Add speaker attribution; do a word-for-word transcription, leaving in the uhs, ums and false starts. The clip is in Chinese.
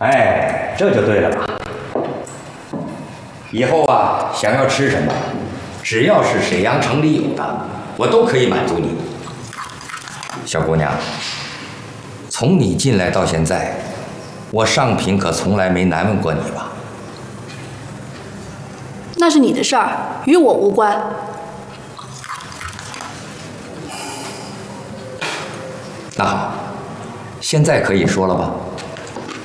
Speaker 1: 哎，这就对了吧？以后啊，想要吃什么，只要是沈阳城里有的，我都可以满足你。小姑娘，从你进来到现在，我上品可从来没难为过你吧？
Speaker 2: 那是你的事儿，与我无关。
Speaker 1: 那好，现在可以说了吧？